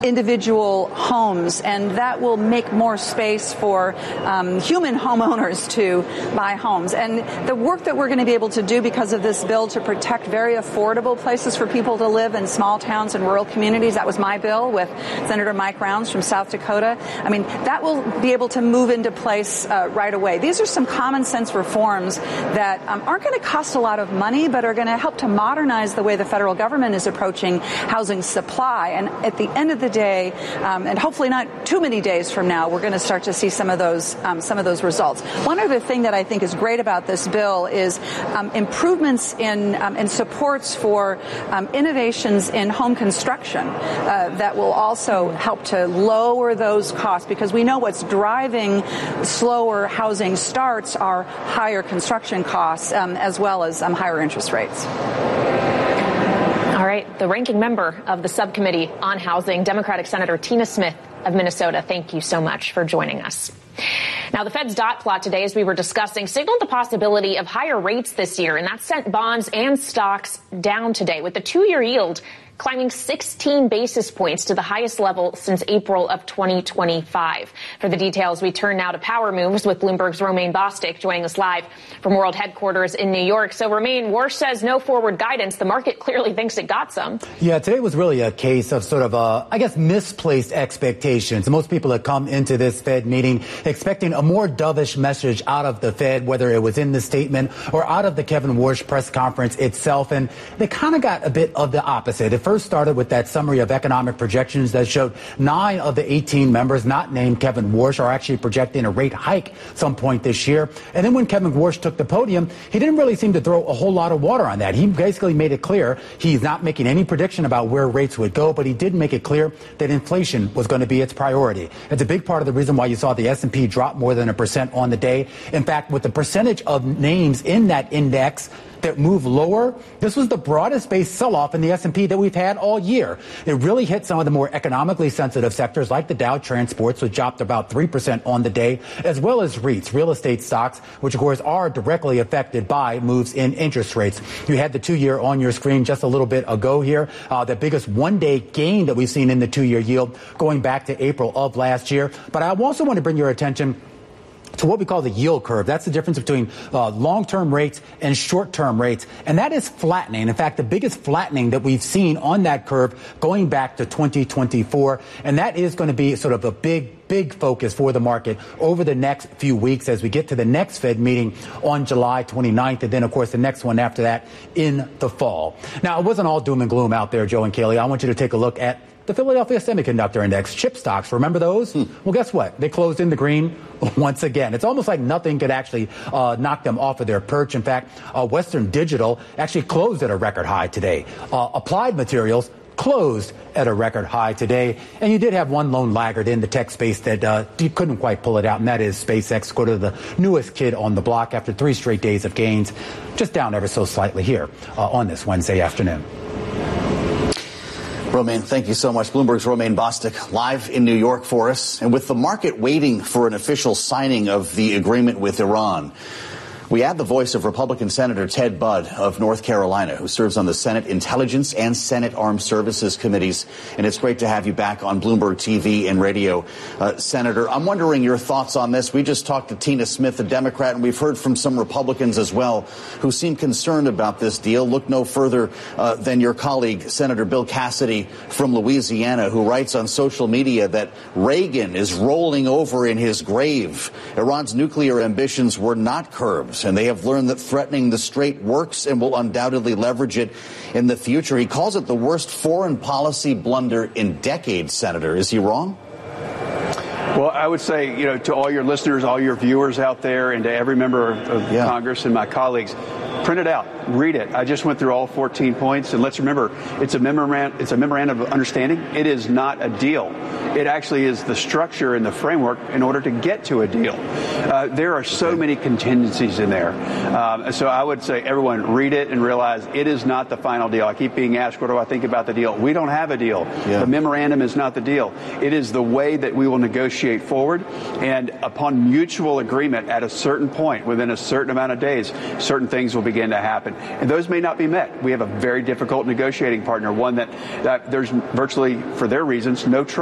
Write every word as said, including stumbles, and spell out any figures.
individual homes, and that will make more space for um, human homeowners to buy homes. And the work that we're going to be able to do because of this bill to protect very affordable places for people to live in small towns and rural communities, that was my bill with Senator Mike Rounds from South Dakota. I mean, that will be able to move into place uh, right away. These are some common sense reforms that um, aren't going to cost a lot of money, but are going to help to modernize the way the federal government is approaching housing supply. And at the end of the day, um, and hopefully not too many days from now, we're going to start to see some of those um, some of those results. One other thing that I think is great about this bill is um, improvements in um, and supports for um, innovations in home construction uh, that will also help to lower those costs, because we know what's driving slower housing starts are higher construction costs um, as well as um, higher interest rates. All right, the ranking member of the subcommittee on housing, Democratic Senator Tina Smith of Minnesota, thank you so much for joining us. Now, the Fed's dot plot today, as we were discussing, signaled the possibility of higher rates this year, and that sent bonds and stocks down today, with the two-year yield climbing sixteen basis points to the highest level since April of twenty twenty-five. For the details, we turn now to Power Moves with Bloomberg's Romaine Bostick joining us live from World Headquarters in New York. So, Romaine, Warsh says no forward guidance. The market clearly thinks it got some. Yeah, today was really a case of sort of, uh, I guess, misplaced expectations. Most people had come into this Fed meeting expecting a more dovish message out of the Fed, whether it was in the statement or out of the Kevin Warsh press conference itself. And they kind of got a bit of the opposite. It first started with that summary of economic projections that showed nine of the eighteen members not named Kevin Warsh are actually projecting a rate hike some point this year. And then when Kevin Warsh took the podium, he didn't really seem to throw a whole lot of water on that. He basically made it clear he's not making any prediction about where rates would go, but he did make it clear that inflation was going to be its priority. It's a big part of the reason why you saw the S and P drop more than a percent on the day. In fact, with the percentage of names in that index that move lower, this was the broadest based sell-off in the S and P that we've had all year. It really hit some of the more economically sensitive sectors like the Dow Transports, which dropped about three percent on the day, as well as REITs, real estate stocks, which of course are directly affected by moves in interest rates. You had the two-year on your screen just a little bit ago here, uh, the biggest one-day gain that we've seen in the two-year yield going back to April of last year. But I also want to bring your attention to what we call the yield curve. That's the difference between uh, long-term rates and short-term rates. And that is flattening. In fact, the biggest flattening that we've seen on that curve going back to twenty twenty-four. And that is going to be sort of a big, big focus for the market over the next few weeks as we get to the next Fed meeting on July twenty-ninth. And then, of course, the next one after that in the fall. Now, it wasn't all doom and gloom out there, Joe and Kaylee. I want you to take a look at the Philadelphia Semiconductor Index, chip stocks. Remember those? Hmm. Well, guess what? They closed in the green once again. It's almost like nothing could actually uh, knock them off of their perch. In fact, uh, Western Digital actually closed at a record high today. Uh, Applied Materials closed at a record high today. And you did have one lone laggard in the tech space that uh, you couldn't quite pull it out, and that is SpaceX, sort of the newest kid on the block after three straight days of gains, just down ever so slightly here uh, on this Wednesday afternoon. Romaine, thank you so much. Bloomberg's Romaine Bostick live in New York for us. And with the market waiting for an official signing of the agreement with Iran, we add the voice of Republican Senator Ted Budd of North Carolina, who serves on the Senate Intelligence and Senate Armed Services Committees. And it's great to have you back on Bloomberg T V and radio, uh, Senator. I'm wondering your thoughts on this. We just talked to Tina Smith, a Democrat, and we've heard from some Republicans as well who seem concerned about this deal. Look no further uh, than your colleague, Senator Bill Cassidy from Louisiana, who writes on social media that Reagan is rolling over in his grave. Iran's nuclear ambitions were not curbed, and they have learned that threatening the Strait works and will undoubtedly leverage it in the future. He calls it the worst foreign policy blunder in decades, Senator. Is he wrong? Well, I would say, you know, to all your listeners, all your viewers out there, and to every member of yeah. Congress and my colleagues, print it out, read it. I just went through all fourteen points, and let's remember, it's a memorandum, it's a memorandum of understanding. It is not a deal. It actually is the structure and the framework in order to get to a deal. Uh, there are so many contingencies in there. Um, so I would say everyone read it and realize it is not the final deal. I keep being asked, what do I think about the deal? We don't have a deal. Yeah. The memorandum is not the deal. It is the way that we will negotiate forward. And upon mutual agreement at a certain point, within a certain amount of days, certain things will be begin to happen. And those may not be met. We have a very difficult negotiating partner, one that, that there's virtually, for their reasons, no trust.